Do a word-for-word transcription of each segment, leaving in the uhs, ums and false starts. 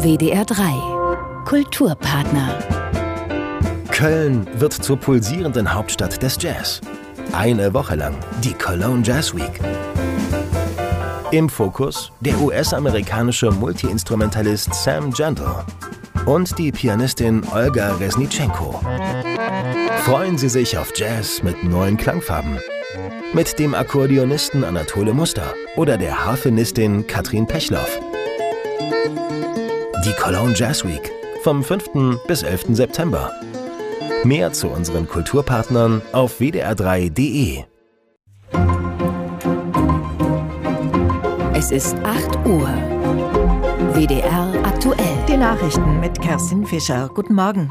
W D R drei Kulturpartner. Köln wird zur pulsierenden Hauptstadt des Jazz. Eine Woche lang die Cologne Jazz Week. Im Fokus der U S-amerikanische Multiinstrumentalist Sam Gentle und die Pianistin Olga Resnitschenko. Freuen Sie sich auf Jazz mit neuen Klangfarben. Mit dem Akkordeonisten Anatole Muster oder der Harfenistin Katrin Pechloff. Die Cologne Jazz Week vom fünften bis elften September. Mehr zu unseren Kulturpartnern auf w d r drei punkt d e. Es ist acht Uhr. W D R aktuell. Die Nachrichten mit Kerstin Fischer. Guten Morgen.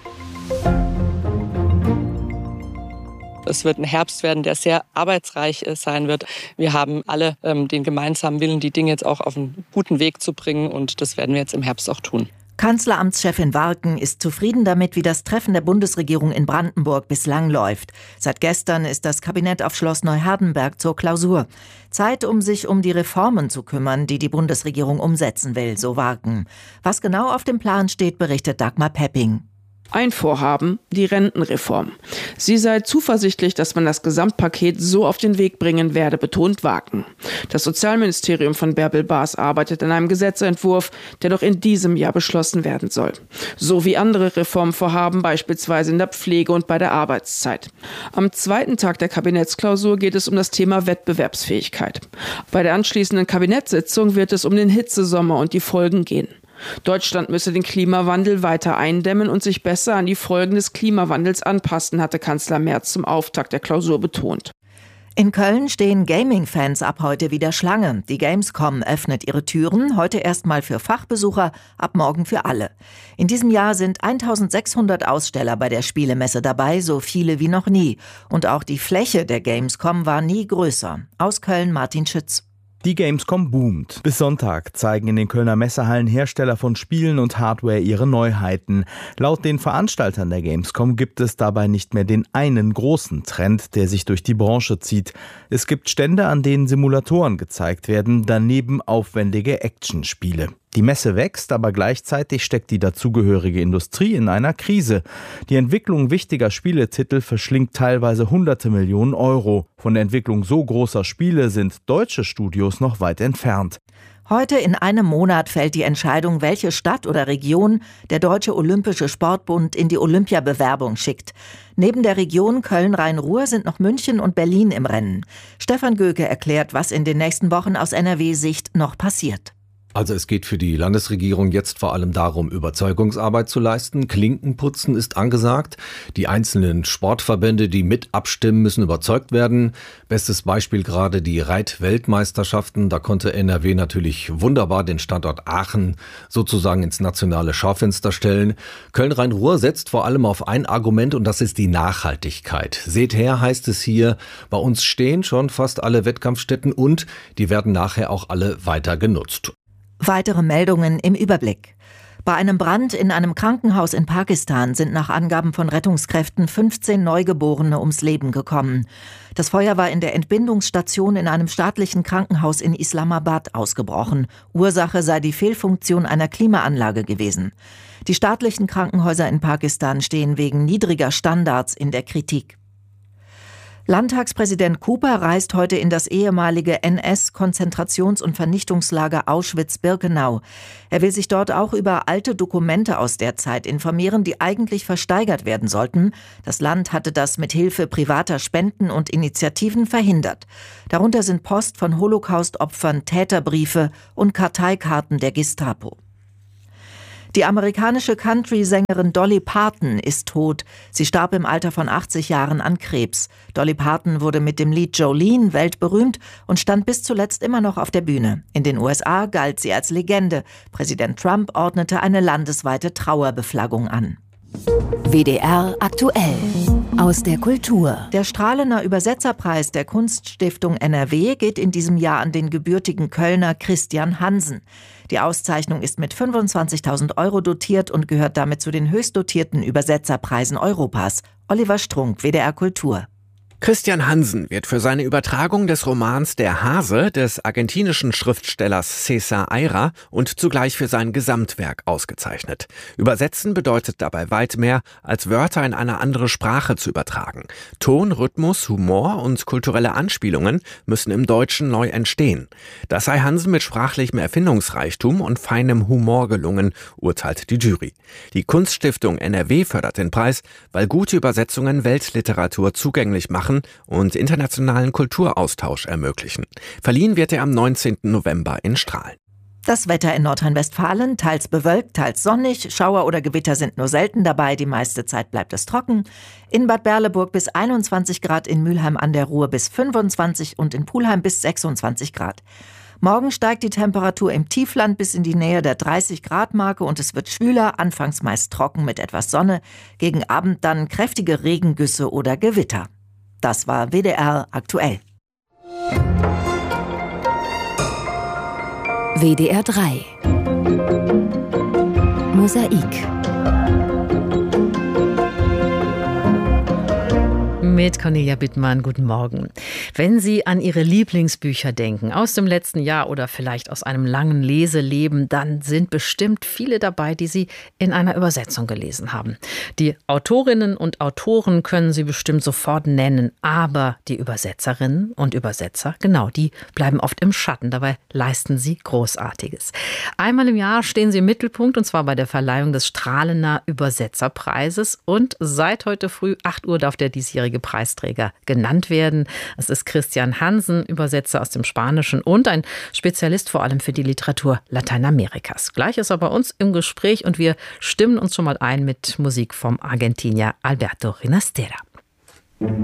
Es wird ein Herbst werden, der sehr arbeitsreich sein wird. Wir haben alle ähm, den gemeinsamen Willen, die Dinge jetzt auch auf einen guten Weg zu bringen. Und das werden wir jetzt im Herbst auch tun. Kanzleramtschefin Warken ist zufrieden damit, wie das Treffen der Bundesregierung in Brandenburg bislang läuft. Seit gestern ist das Kabinett auf Schloss Neuhardenberg zur Klausur. Zeit, um sich um die Reformen zu kümmern, die die Bundesregierung umsetzen will, so Warken. Was genau auf dem Plan steht, berichtet Dagmar Pepping. Ein Vorhaben, die Rentenreform. Sie sei zuversichtlich, dass man das Gesamtpaket so auf den Weg bringen werde, betont Warken. Das Sozialministerium von Bärbel Baas arbeitet an einem Gesetzentwurf, der noch in diesem Jahr beschlossen werden soll. So wie andere Reformvorhaben, beispielsweise in der Pflege und bei der Arbeitszeit. Am zweiten Tag der Kabinettsklausur geht es um das Thema Wettbewerbsfähigkeit. Bei der anschließenden Kabinettssitzung wird es um den Hitzesommer und die Folgen gehen. Deutschland müsse den Klimawandel weiter eindämmen und sich besser an die Folgen des Klimawandels anpassen, hatte Kanzler Merz zum Auftakt der Klausur betont. In Köln stehen Gaming-Fans ab heute wieder Schlange. Die Gamescom öffnet ihre Türen, heute erstmal für Fachbesucher, ab morgen für alle. In diesem Jahr sind eintausendsechshundert Aussteller bei der Spielemesse dabei, so viele wie noch nie. Und auch die Fläche der Gamescom war nie größer. Aus Köln Martin Schütz. Die Gamescom boomt. Bis Sonntag zeigen in den Kölner Messehallen Hersteller von Spielen und Hardware ihre Neuheiten. Laut den Veranstaltern der Gamescom gibt es dabei nicht mehr den einen großen Trend, der sich durch die Branche zieht. Es gibt Stände, an denen Simulatoren gezeigt werden, daneben aufwendige Actionspiele. Die Messe wächst, aber gleichzeitig steckt die dazugehörige Industrie in einer Krise. Die Entwicklung wichtiger Spieletitel verschlingt teilweise hunderte Millionen Euro. Von der Entwicklung so großer Spiele sind deutsche Studios noch weit entfernt. Heute in einem Monat fällt die Entscheidung, welche Stadt oder Region der Deutsche Olympische Sportbund in die Olympiabewerbung schickt. Neben der Region Köln-Rhein-Ruhr sind noch München und Berlin im Rennen. Stefan Göke erklärt, was in den nächsten Wochen aus N R W-Sicht noch passiert. Also es geht für die Landesregierung jetzt vor allem darum, Überzeugungsarbeit zu leisten. Klinkenputzen ist angesagt. Die einzelnen Sportverbände, die mit abstimmen, müssen überzeugt werden. Bestes Beispiel gerade die Reit-Weltmeisterschaften. Da konnte N R W natürlich wunderbar den Standort Aachen sozusagen ins nationale Schaufenster stellen. Köln-Rhein-Ruhr setzt vor allem auf ein Argument und das ist die Nachhaltigkeit. Seht her, heißt es hier, bei uns stehen schon fast alle Wettkampfstätten und die werden nachher auch alle weiter genutzt. Weitere Meldungen im Überblick. Bei einem Brand in einem Krankenhaus in Pakistan sind nach Angaben von Rettungskräften fünfzehn Neugeborene ums Leben gekommen. Das Feuer war in der Entbindungsstation in einem staatlichen Krankenhaus in Islamabad ausgebrochen. Ursache sei die Fehlfunktion einer Klimaanlage gewesen. Die staatlichen Krankenhäuser in Pakistan stehen wegen niedriger Standards in der Kritik. Landtagspräsident Cooper reist heute in das ehemalige N S-Konzentrations- und Vernichtungslager Auschwitz-Birkenau. Er will sich dort auch über alte Dokumente aus der Zeit informieren, die eigentlich versteigert werden sollten. Das Land hatte das mit Hilfe privater Spenden und Initiativen verhindert. Darunter sind Post von Holocaust-Opfern, Täterbriefe und Karteikarten der Gestapo. Die amerikanische Country-Sängerin Dolly Parton ist tot. Sie starb im Alter von achtzig Jahren an Krebs. Dolly Parton wurde mit dem Lied Jolene weltberühmt und stand bis zuletzt immer noch auf der Bühne. In den U S A galt sie als Legende. Präsident Trump ordnete eine landesweite Trauerbeflaggung an. W D R aktuell. Aus der Kultur. Der Strahlener Übersetzerpreis der Kunststiftung N R W geht in diesem Jahr an den gebürtigen Kölner Christian Hansen. Die Auszeichnung ist mit fünfundzwanzigtausend Euro dotiert und gehört damit zu den höchst dotierten Übersetzerpreisen Europas. Oliver Strunk, W D R Kultur. Christian Hansen wird für seine Übertragung des Romans Der Hase des argentinischen Schriftstellers César Aira und zugleich für sein Gesamtwerk ausgezeichnet. Übersetzen bedeutet dabei weit mehr, als Wörter in eine andere Sprache zu übertragen. Ton, Rhythmus, Humor und kulturelle Anspielungen müssen im Deutschen neu entstehen. Das sei Hansen mit sprachlichem Erfindungsreichtum und feinem Humor gelungen, urteilt die Jury. Die Kunststiftung N R W fördert den Preis, weil gute Übersetzungen Weltliteratur zugänglich machen und internationalen Kulturaustausch ermöglichen. Verliehen wird er am neunzehnten November in Strahlen. Das Wetter in Nordrhein-Westfalen, teils bewölkt, teils sonnig. Schauer oder Gewitter sind nur selten dabei, die meiste Zeit bleibt es trocken. In Bad Berleburg bis einundzwanzig Grad, in Mülheim an der Ruhr bis fünfundzwanzig und in Pulheim bis sechsundzwanzig Grad. Morgen steigt die Temperatur im Tiefland bis in die Nähe der dreißig Grad Marke und es wird schwüler, anfangs meist trocken mit etwas Sonne, gegen Abend dann kräftige Regengüsse oder Gewitter. Das war W D R aktuell. W D R drei Mosaik mit Cornelia Bittmann. Guten Morgen. Wenn Sie an Ihre Lieblingsbücher denken, aus dem letzten Jahr oder vielleicht aus einem langen Leseleben, dann sind bestimmt viele dabei, die Sie in einer Übersetzung gelesen haben. Die Autorinnen und Autoren können Sie bestimmt sofort nennen, aber die Übersetzerinnen und Übersetzer, genau, die bleiben oft im Schatten. Dabei leisten sie Großartiges. Einmal im Jahr stehen sie im Mittelpunkt, und zwar bei der Verleihung des Strahlener Übersetzerpreises. Und seit heute früh acht Uhr darf der diesjährige Preisträger genannt werden. Es ist Christian Hansen, Übersetzer aus dem Spanischen und ein Spezialist vor allem für die Literatur Lateinamerikas. Gleich ist er bei uns im Gespräch und wir stimmen uns schon mal ein mit Musik vom Argentinier Alberto Ginastera.